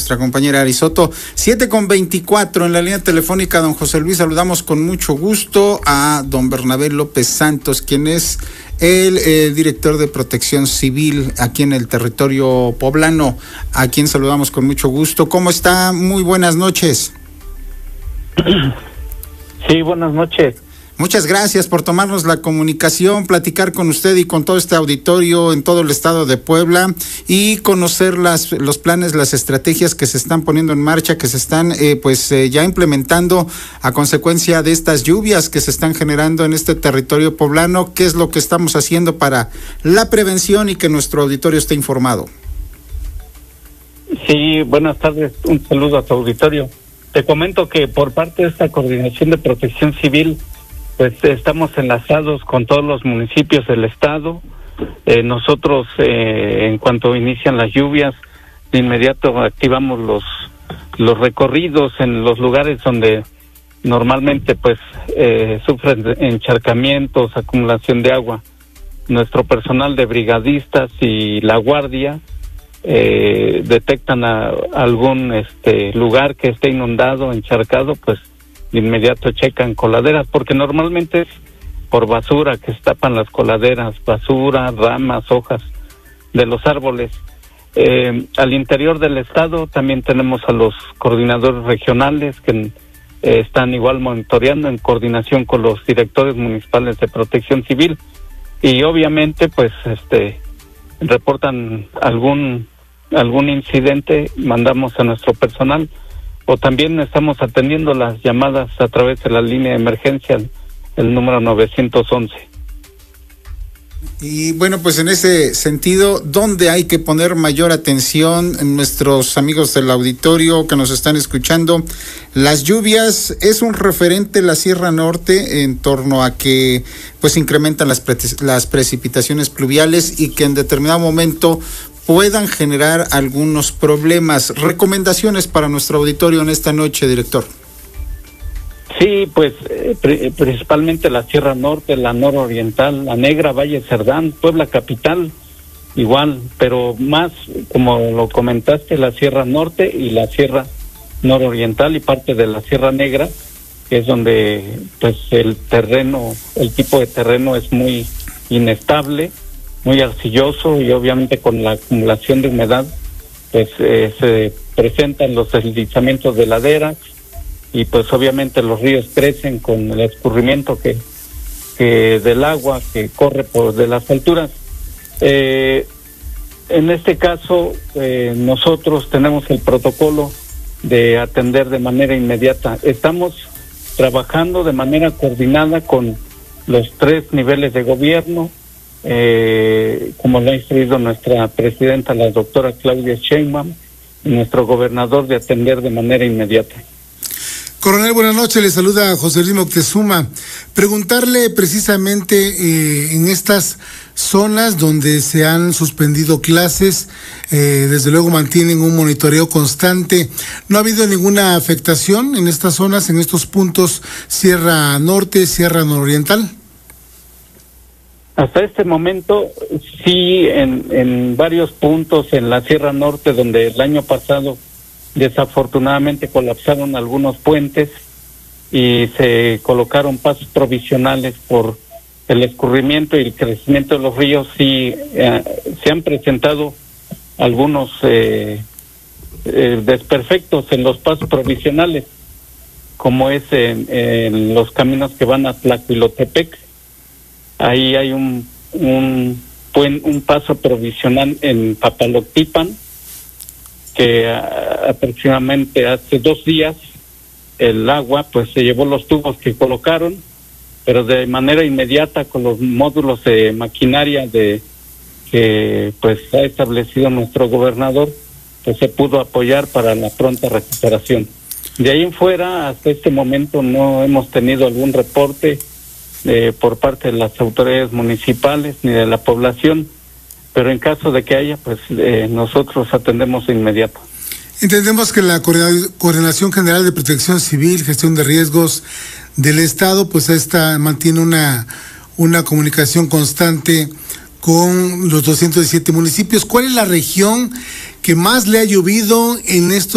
nuestra compañera Arisoto. 7:24 en la línea telefónica, don José Luis. Saludamos con mucho gusto a don Bernabé López Santos, quien es el director de Protección Civil aquí en el territorio poblano, a quien saludamos con mucho gusto. ¿Cómo está? Muy buenas noches. Sí, buenas noches. Muchas gracias por tomarnos la comunicación, platicar con usted y con todo este auditorio en todo el estado de Puebla y conocer los planes, las estrategias que se están poniendo en marcha, que se están ya implementando a consecuencia de estas lluvias que se están generando en este territorio poblano. ¿Qué es lo que estamos haciendo para la prevención y que nuestro auditorio esté informado? Sí, buenas tardes, un saludo a tu auditorio. Te comento que por parte de esta Coordinación de Protección Civil, pues estamos enlazados con todos los municipios del estado. Nosotros, en cuanto inician las lluvias, de inmediato activamos los recorridos en los lugares donde normalmente pues sufren encharcamientos, acumulación de agua. Nuestro personal de brigadistas y la guardia detectan algún lugar que esté inundado, encharcado, pues de inmediato checan coladeras, porque normalmente es por basura que se tapan las coladeras, basura, ramas, hojas de los árboles. Al interior del estado también tenemos a los coordinadores regionales que están igual monitoreando en coordinación con los directores municipales de Protección Civil, y obviamente pues reportan algún incidente, mandamos a nuestro personal, o también estamos atendiendo las llamadas a través de la línea de emergencia, el número 911. Y bueno, pues en ese sentido, ¿dónde hay que poner mayor atención en nuestros amigos del auditorio que nos están escuchando? Las lluvias es un referente la Sierra Norte en torno a que pues incrementan las precipitaciones pluviales y que en determinado momento puedan generar algunos problemas. Recomendaciones para nuestro auditorio en esta noche, director. Sí, pues principalmente la Sierra Norte, la nororiental, la Negra, Valle Cerdán, Puebla Capital, igual, pero más, como lo comentaste, la Sierra Norte y la Sierra Nororiental y parte de la Sierra Negra, que es donde pues el tipo de terreno es muy inestable, muy arcilloso, y obviamente con la acumulación de humedad pues se presentan los deslizamientos de laderas, y pues obviamente los ríos crecen con el escurrimiento que del agua que corre por de las alturas. En este caso nosotros tenemos el protocolo de atender de manera inmediata. Estamos trabajando de manera coordinada con los 3 niveles de gobierno, como lo ha instruido nuestra presidenta, la doctora Claudia Sheinbaum, y nuestro gobernador, de atender de manera inmediata. Coronel, buenas noches, le saluda José Luis Moctezuma. Preguntarle precisamente en estas zonas donde se han suspendido clases, desde luego mantienen un monitoreo constante. ¿No ha habido ninguna afectación en estas zonas, en estos puntos, Sierra Norte, Sierra Nororiental? Hasta este momento, sí, en varios puntos en la Sierra Norte, donde el año pasado desafortunadamente colapsaron algunos puentes y se colocaron pasos provisionales por el escurrimiento y el crecimiento de los ríos, sí se han presentado algunos desperfectos en los pasos provisionales, como es en los caminos que van a Tlacuilotepec. Ahí hay un paso provisional en Papaloctipan, que aproximadamente hace 2 días el agua pues se llevó los tubos que colocaron, pero de manera inmediata con los módulos de maquinaria que pues ha establecido nuestro gobernador, pues se pudo apoyar para la pronta recuperación. De ahí en fuera, hasta este momento no hemos tenido algún reporte por parte de las autoridades municipales ni de la población, pero en caso de que haya, pues nosotros atendemos de inmediato. Entendemos que la Coordinación General de Protección Civil, Gestión de Riesgos del Estado, pues mantiene una comunicación constante con los 217 municipios. ¿Cuál es la región que más le ha llovido en estos